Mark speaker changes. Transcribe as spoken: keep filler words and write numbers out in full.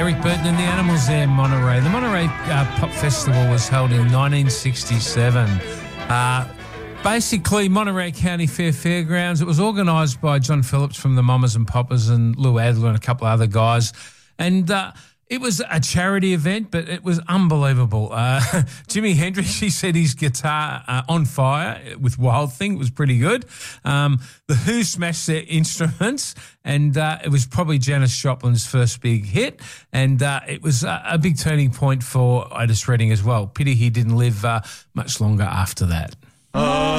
Speaker 1: Rick Burton and the Animals there, Monterey. The Monterey uh, Pop Festival was held in nineteen sixty-seven. Uh, basically, Monterey County Fair Fairgrounds. It was organised by John Phillips from the Mamas and Poppers and Lou Adler and a couple of other guys. And uh, it was a charity event, but it was unbelievable. Uh, Jimi Hendrix, he set his guitar uh, on fire with Wild Thing. It was pretty good. Um, the Who smashed their instruments, and uh, it was probably Janis Joplin's first big hit, and uh, it was a, a big turning point for Otis Redding as well. Pity he didn't live uh, much longer after that.
Speaker 2: Oh.